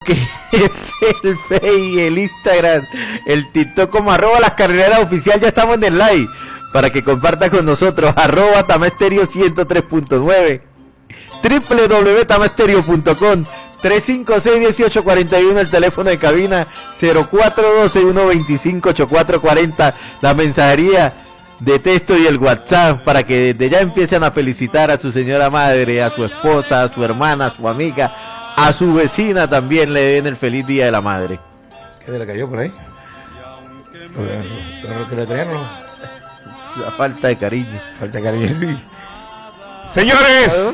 que es el Face y el Instagram, el TikTok como @lascarrereras_oficial. Ya estamos en el live para que comparta con nosotros, @tamastereo 103.9, www.tamastereo.com, 356-1841, el teléfono de cabina, 0412-125-8440, la mensajería de texto y el WhatsApp, para que desde ya empiecen a felicitar a su señora madre, a su esposa, a su hermana, a su amiga, a su vecina también le den el feliz día de la madre. ¿Qué se le cayó por ahí? ¿Lo que le trajeron? La falta de cariño. Falta de cariño, sí. Señores,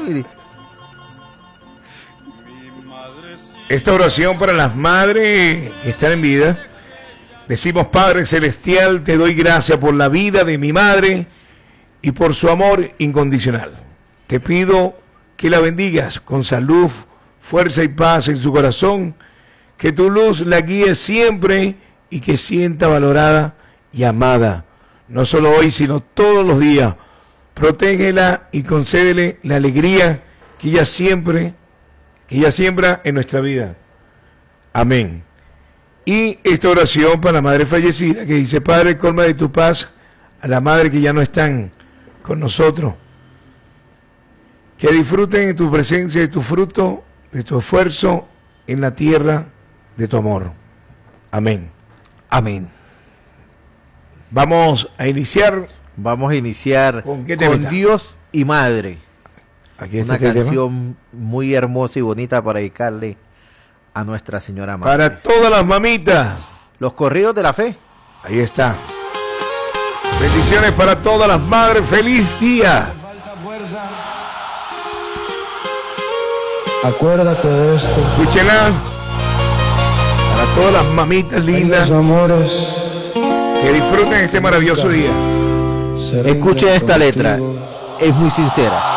esta oración para las madres que están en vida. Decimos: Padre Celestial, te doy gracias por la vida de mi madre y por su amor incondicional. Te pido que la bendigas con salud, fuerza y paz en su corazón, que tu luz la guíe siempre y que sienta valorada y amada, no solo hoy, sino todos los días. Protégela y concédele la alegría que ella siembra en nuestra vida. Amén. Y esta oración para la madre fallecida, que dice: Padre, colma de tu paz a la madre que ya no están con nosotros, que disfruten de tu presencia y tu fruto, de tu esfuerzo en la tierra de tu amor. Amén. Amén. Vamos a iniciar ¿Con Dios y Madre. Aquí una canción muy hermosa y bonita para dedicarle a Nuestra Señora Madre. Para todas las mamitas. Los corridos de la fe. Ahí está. Bendiciones para todas las madres. ¡Feliz día! Acuérdate de esto. Escúchenla. Para todas las mamitas lindas. Amores. Que disfruten este maravilloso día. Escuchen esta letra. Es muy sincera.